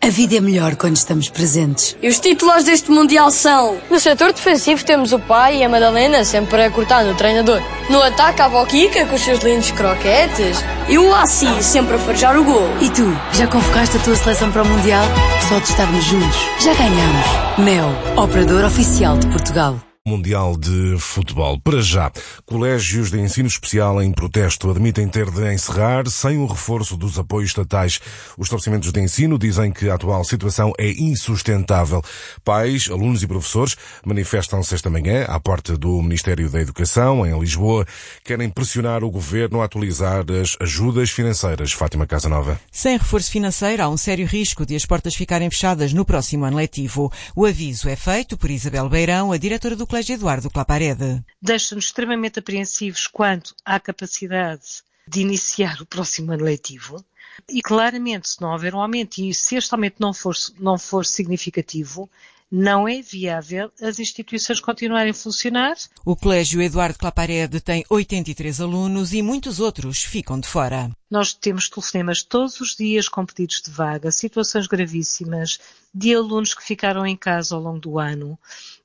A vida é melhor quando estamos presentes. E os titulares deste Mundial são... No setor defensivo temos o pai e a Madalena sempre a cortar no treinador. No ataque a Boquica com os seus lindos croquetes. E o Assi sempre a farejar o gol. E tu, já convocaste a tua seleção para o Mundial? Só de estarmos juntos, já ganhamos. Mel, operador oficial de Portugal. Mundial de Futebol. Para já, colégios de ensino especial em protesto admitem ter de encerrar sem o reforço dos apoios estatais. Os estabelecimentos de ensino dizem que a atual situação é insustentável. Pais, alunos e professores manifestam-se esta manhã à porta do Ministério da Educação, em Lisboa. Querem pressionar o governo a atualizar as ajudas financeiras. Fátima Casanova. Sem reforço financeiro, há um sério risco de as portas ficarem fechadas no próximo ano letivo. O aviso é feito por Isabel Beirão, a diretora do Colégio Eduardo Claparede. Deixa-nos extremamente apreensivos quanto à capacidade de iniciar o próximo ano letivo e claramente se não houver um aumento e se este aumento não for significativo, não é viável as instituições continuarem a funcionar. O Colégio Eduardo Claparede tem 83 alunos e muitos outros ficam de fora. Nós temos telefonemas todos os dias com pedidos de vaga, situações gravíssimas de alunos que ficaram em casa ao longo do ano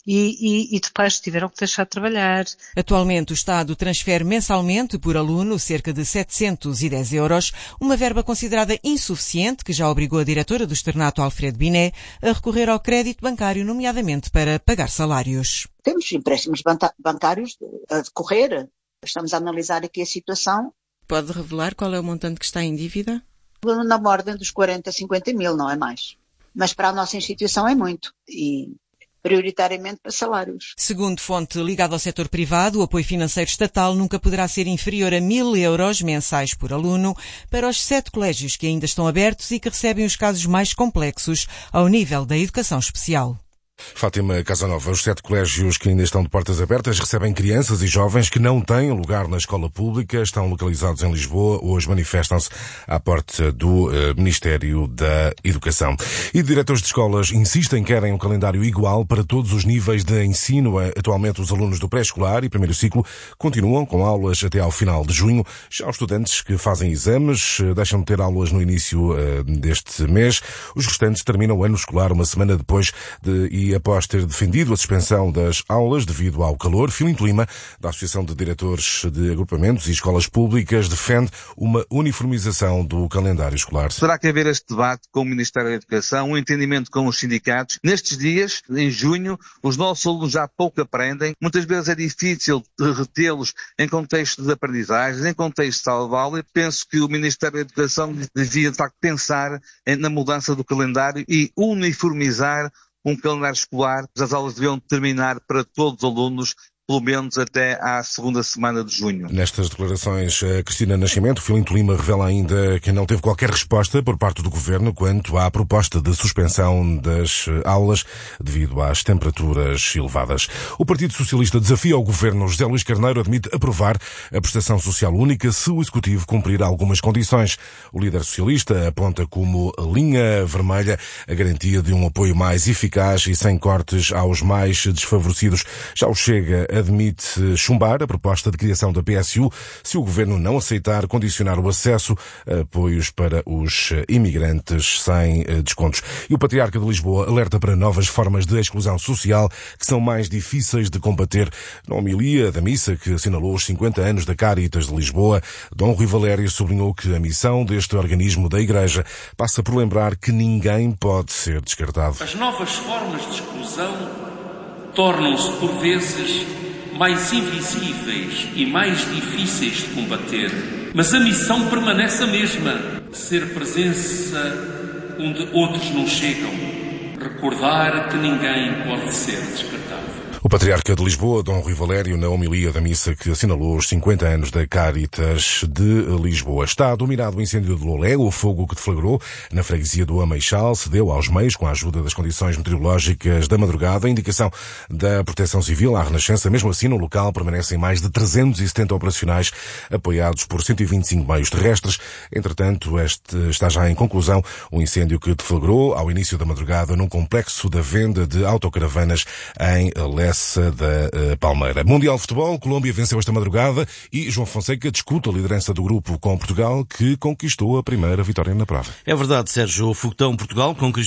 e de pais que tiveram que deixar de trabalhar. Atualmente o Estado transfere mensalmente por aluno cerca de 710 euros, uma verba considerada insuficiente que já obrigou a diretora do Externato Alfredo Biné a recorrer ao crédito bancário, nomeadamente para pagar salários. Temos empréstimos bancários a decorrer. Estamos a analisar aqui a situação. Pode revelar qual é o montante que está em dívida? Na ordem dos 40 a 50 mil, não é mais. Mas para a nossa instituição é muito. E prioritariamente para salários. Segundo fonte ligada ao setor privado, o apoio financeiro estatal nunca poderá ser inferior a 1.000 euros mensais por aluno para os 7 colégios que ainda estão abertos e que recebem os casos mais complexos ao nível da educação especial. Fátima Casanova, os 7 colégios que ainda estão de portas abertas recebem crianças e jovens que não têm lugar na escola pública, estão localizados em Lisboa, hoje manifestam-se à porta do Ministério da Educação. E diretores de escolas insistem que querem um calendário igual para todos os níveis de ensino. Atualmente os alunos do pré-escolar e primeiro ciclo continuam com aulas até ao final de junho. Já os estudantes que fazem exames deixam de ter aulas no início deste mês. Os restantes terminam o ano escolar uma semana depois e após ter defendido a suspensão das aulas devido ao calor, Filinto Lima, da Associação de Diretores de Agrupamentos e Escolas Públicas, defende uma uniformização do calendário escolar. Terá que haver este debate com o Ministério da Educação, um entendimento com os sindicatos. Nestes dias, em junho, os nossos alunos já pouco aprendem. Muitas vezes é difícil retê-los em contexto de aprendizagem, em contexto de sala de aula. Penso que o Ministério da Educação devia, de facto, pensar na mudança do calendário e uniformizar um calendário escolar. As aulas deviam terminar para todos os alunos pelo menos até à segunda semana de junho. Nestas declarações, Cristina Nascimento, Filinto Lima revela ainda que não teve qualquer resposta por parte do Governo quanto à proposta de suspensão das aulas devido às temperaturas elevadas. O Partido Socialista desafia o Governo. José Luís Carneiro admite aprovar a prestação social única se o Executivo cumprir algumas condições. O líder socialista aponta como linha vermelha a garantia de um apoio mais eficaz e sem cortes aos mais desfavorecidos. Já o Chega admite chumbar a proposta de criação da PSU se o Governo não aceitar condicionar o acesso a apoios para os imigrantes sem descontos. E o Patriarca de Lisboa alerta para novas formas de exclusão social que são mais difíceis de combater. Na homilia da missa que assinalou os 50 anos da Cáritas de Lisboa, Dom Rui Valério sublinhou que a missão deste organismo da Igreja passa por lembrar que ninguém pode ser descartado. As novas formas de exclusão tornam-se, por vezes, mais invisíveis e mais difíceis de combater. Mas a missão permanece a mesma: ser presença onde outros não chegam. Recordar que ninguém pode ser descartado. O Patriarca de Lisboa, Dom Rui Valério, na homilia da missa que assinalou os 50 anos da Cáritas de Lisboa. Está dominado o incêndio de Lolé. O fogo que deflagrou na freguesia do Ameixal cedeu aos meios com a ajuda das condições meteorológicas da madrugada. A indicação da Proteção Civil à Renascença. Mesmo assim, no local permanecem mais de 370 operacionais apoiados por 125 meios terrestres. Entretanto, este está já em conclusão o incêndio que deflagrou ao início da madrugada num complexo da venda de autocaravanas em Lessa da Palmeira. Mundial de Futebol, Colômbia venceu esta madrugada e João Fonseca discute a liderança do grupo com Portugal, que conquistou a primeira vitória na prova. É verdade, Sérgio. O foguetão Portugal conquistou